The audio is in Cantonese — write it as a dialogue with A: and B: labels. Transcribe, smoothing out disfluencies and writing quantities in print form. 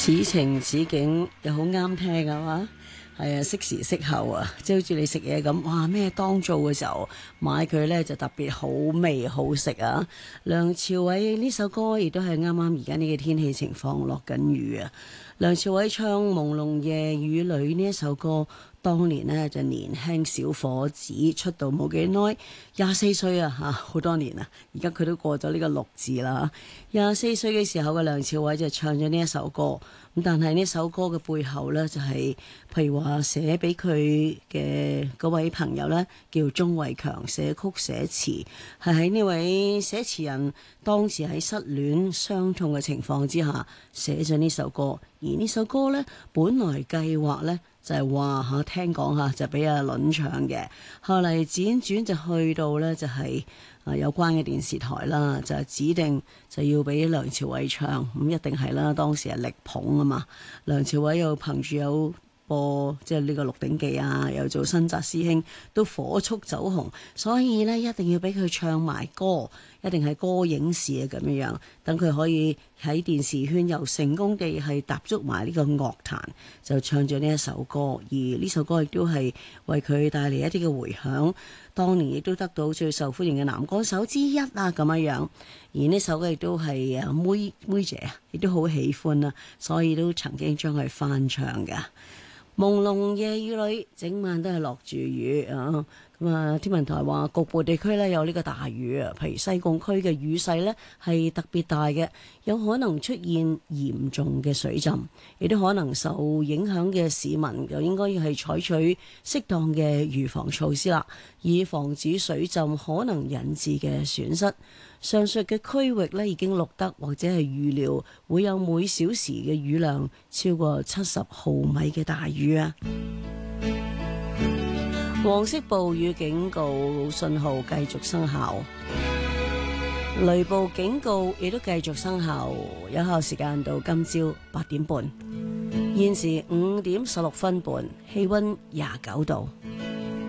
A: 此情此景又好啱聽係嘛？係啊，適時適候啊，即係好似你食嘢咁，哇咩當造嘅時候買佢呢就特別好味好食啊！梁朝偉呢首歌亦都係啱啱而家呢個天氣情況落緊雨啊！梁朝偉唱《朦朧夜雨裏》呢一首歌，當年呢就年輕小伙子出道冇幾耐，24歲啊嚇，好多年啊！而家佢都過咗呢個6字啦。24歲嘅時候嘅梁朝偉就唱咗呢一首歌，咁但係呢首歌嘅背後呢，就係、譬如話寫俾佢嘅嗰位朋友呢，叫鍾偉強，寫曲寫詞，係喺呢位寫詞人當時喺失戀傷痛嘅情況之下寫咗呢首歌。而呢首歌呢，本來計劃呢就係話嚇，聽講嚇就俾阿倫唱嘅，後嚟輾轉就去到呢，就係有關嘅電視台啦，就係指定就要俾梁朝偉唱，咁一定係啦，當時係力捧啊嘛，梁朝偉又憑住有播即係呢個《鹿鼎記》啊，又做新紮師兄，都火速走紅，所以呢，一定要俾佢唱埋歌，一定係歌影視啊咁樣，等佢可以喺電視圈又成功地係踏足埋呢個樂壇，就唱咗呢一首歌，而呢首歌亦都係為佢帶嚟一啲嘅迴響，當年亦都得到最受歡迎嘅男歌手之一啊咁樣，而呢首歌亦都係妹姐啊，亦都好喜歡啊，所以都曾經將佢翻唱㗎。朦朧夜雨裏，整晚都係落住雨啊！咁啊，天文台話局部地區呢有呢個大雨啊，譬如西貢區嘅雨勢呢係特別大嘅，有可能出現嚴重嘅水浸，亦都可能受影響嘅市民就應該要係採取適當嘅預防措施啦，以防止水浸可能引致嘅損失。上述嘅區域呢已經錄得或者係預料會有每小時嘅雨量超過70毫米嘅大雨啊！黃色暴雨警告信號繼續生效，雷暴警告亦都繼續生效，有效時間到今朝8點半，現時5點16分半，氣溫29度。